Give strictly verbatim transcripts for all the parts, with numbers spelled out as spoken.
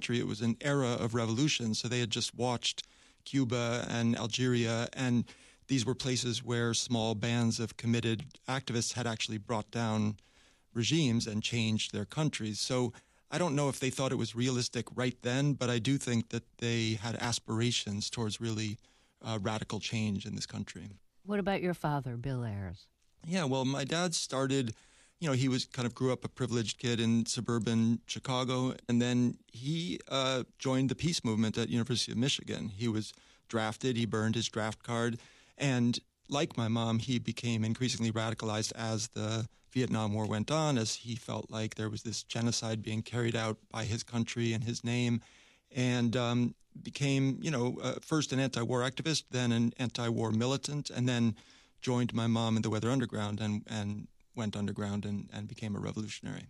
country. It was an era of revolution. So they had just watched Cuba and Algeria, and these were places where small bands of committed activists had actually brought down regimes and changed their countries. So I don't know if they thought it was realistic right then, but I do think that they had aspirations towards really uh, radical change in this country. What about your father, Bill Ayers? Yeah, well, my dad started, you know, he was kind of grew up a privileged kid in suburban Chicago, and then he uh, joined the peace movement at University of Michigan. He was drafted, he burned his draft card, and like my mom, he became increasingly radicalized as the Vietnam War went on, as he felt like there was this genocide being carried out by his country in his name, and um, became, you know, uh, first an anti-war activist, then an anti-war militant, and then joined my mom in the Weather Underground and, and went underground and, and became a revolutionary.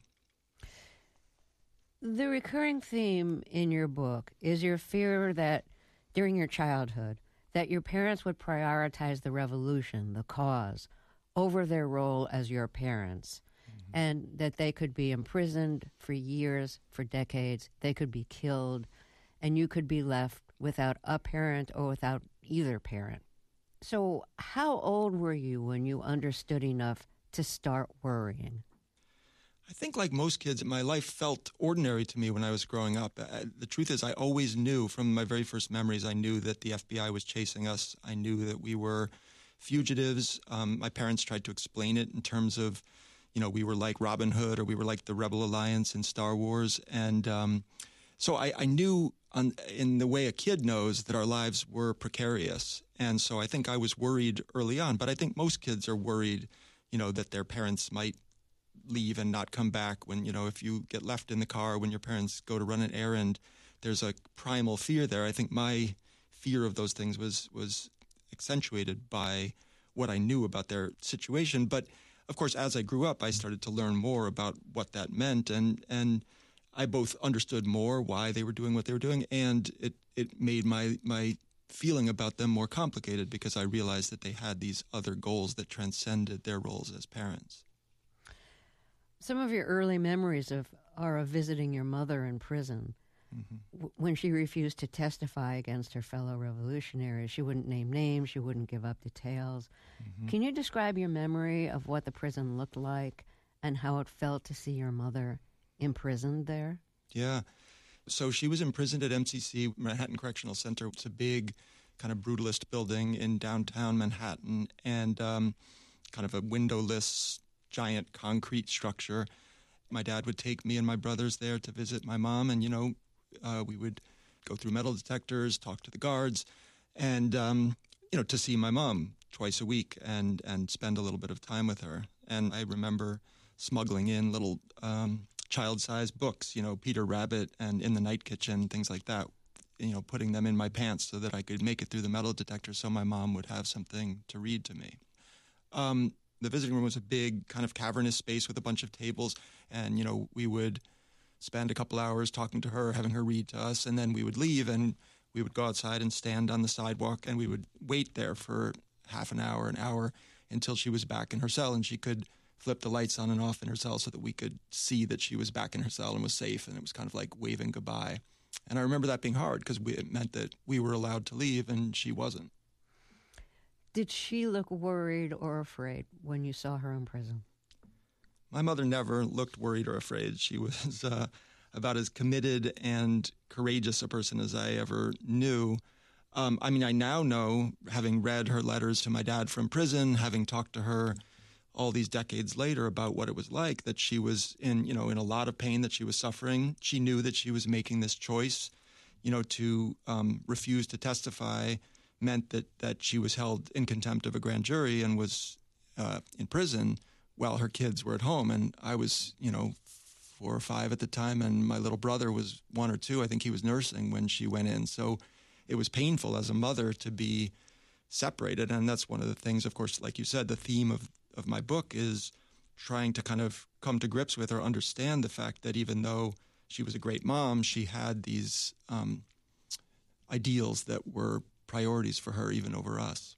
The recurring theme in your book is your fear that during your childhood, that your parents would prioritize the revolution, the cause, over their role as your parents, mm-hmm. and that they could be imprisoned for years, for decades, they could be killed, and you could be left without a parent or without either parent. So how old were you when you understood enough to start worrying? I think like most kids, my life felt ordinary to me when I was growing up. Uh, the truth is I always knew from my very first memories, I knew that the F B I was chasing us. I knew that we were fugitives. Um, my parents tried to explain it in terms of, you know, we were like Robin Hood or we were like the Rebel Alliance in Star Wars. And um, so I, I knew on, in the way a kid knows that our lives were precarious. And so I think I was worried early on. But I think most kids are worried, you know, that their parents might leave and not come back. When, you know, if you get left in the car when your parents go to run an errand, there's a primal fear there. I think my fear of those things was was accentuated by what I knew about their situation. But of course, as I grew up, I started to learn more about what that meant, and and I both understood more why they were doing what they were doing, and it it made my my feeling about them more complicated because I realized that they had these other goals that transcended their roles as parents. Some of your early memories of are of visiting your mother in prison. Mm-hmm. W- when she refused to testify against her fellow revolutionaries. She wouldn't name names. She wouldn't give up details. Mm-hmm. Can you describe your memory of what the prison looked like and how it felt to see your mother imprisoned there? Yeah. So she was imprisoned at M C C, Manhattan Correctional Center. It's a big kind of brutalist building in downtown Manhattan and um, kind of a windowless giant concrete structure. My dad would take me and my brothers there to visit my mom, and, you know, uh, we would go through metal detectors, talk to the guards, and, um, you know, to see my mom twice a week and, and spend a little bit of time with her. And I remember smuggling in little um, child-sized books, you know, Peter Rabbit and In the Night Kitchen, things like that, you know, putting them in my pants so that I could make it through the metal detector so my mom would have something to read to me. Um, The visiting room was a big kind of cavernous space with a bunch of tables, and, you know, we would spend a couple hours talking to her, having her read to us, and then we would leave and we would go outside and stand on the sidewalk, and we would wait there for half an hour, an hour, until she was back in her cell and she could flip the lights on and off in her cell so that we could see that she was back in her cell and was safe, and it was kind of like waving goodbye. And I remember that being hard because it meant that we were allowed to leave and she wasn't. Did she look worried or afraid when you saw her in prison? My mother never looked worried or afraid. She was uh, about as committed and courageous a person as I ever knew. Um, I mean, I now know, having read her letters to my dad from prison, having talked to her all these decades later about what it was like, that she was in, you know, in a lot of pain, that she was suffering. She knew that she was making this choice, you know, to um, refuse to testify meant that, that she was held in contempt of a grand jury and was uh, in prison while her kids were at home. And I was, you know, four or five at the time, and my little brother was one or two. I think he was nursing when she went in. So it was painful as a mother to be separated. And that's one of the things, of course, like you said, the theme of, of my book is trying to kind of come to grips with or understand the fact that even though she was a great mom, she had these um, ideals that were priorities for her, even over us.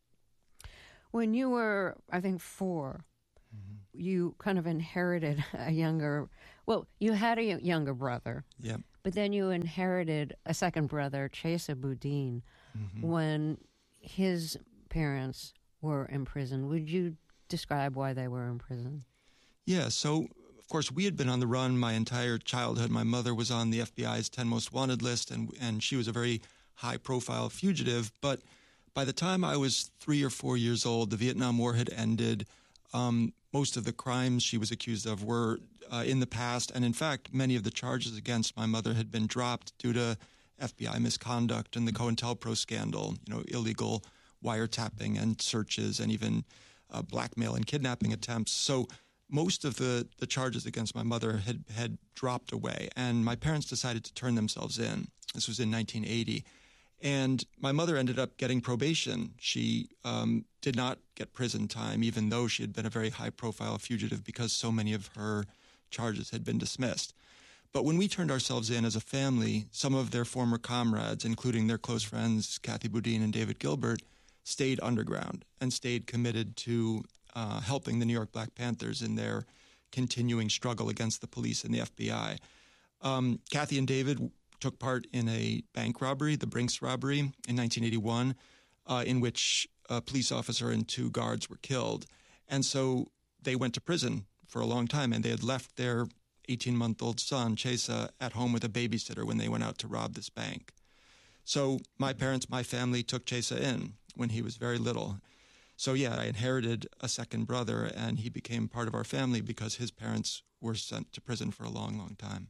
When you were, I think, four, mm-hmm. you kind of inherited a younger, well, you had a younger brother. Yeah. But then you inherited a second brother, Chesa Boudin, Mm-hmm. when his parents were in prison. Would you describe why they were in prison? Yeah, so of course we had been on the run my entire childhood. My mother was on the F B I's ten Most Wanted list, and and she was a very high-profile fugitive. But by the time I was three or four years old, the Vietnam War had ended. Um, most of the crimes she was accused of were uh, in the past, and in fact, many of the charges against my mother had been dropped due to F B I misconduct and the COINTELPRO scandal, you know, illegal wiretapping and searches and even uh, blackmail and kidnapping attempts. So most of the, the charges against my mother had, had dropped away, and my parents decided to turn themselves in. This was in nineteen eighty. And my mother ended up getting probation. She um, did not get prison time, even though she had been a very high-profile fugitive, because so many of her charges had been dismissed. But when we turned ourselves in as a family, some of their former comrades, including their close friends, Kathy Boudin and David Gilbert, stayed underground and stayed committed to uh, helping the New York Black Panthers in their continuing struggle against the police and the F B I. Um, Kathy and David took part in a bank robbery, the Brinks robbery, in nineteen eighty-one, uh, in which a police officer and two guards were killed. And so they went to prison for a long time, and they had left their eighteen-month-old son, Chesa, at home with a babysitter when they went out to rob this bank. So my parents, my family, took Chesa in when he was very little. So yeah, I inherited a second brother, and he became part of our family because his parents were sent to prison for a long, long time.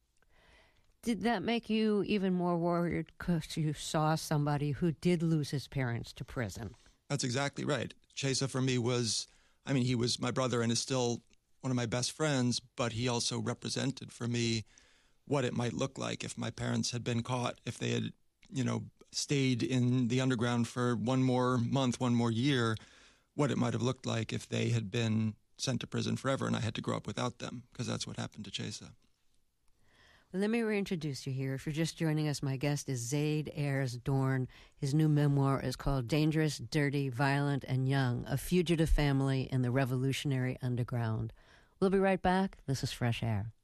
Did that make you even more worried because you saw somebody who did lose his parents to prison? That's exactly right. Chesa for me was, I mean, he was my brother and is still one of my best friends, but he also represented for me what it might look like if my parents had been caught, if they had, you know, stayed in the underground for one more month, one more year, what it might have looked like if they had been sent to prison forever and I had to grow up without them, because that's what happened to Chesa. Well, let me reintroduce you here. If you're just joining us, my guest is Zaid Ayers Dorn. His new memoir is called Dangerous, Dirty, Violent, and Young, A Fugitive Family in the Revolutionary Underground. We'll be right back. This is Fresh Air.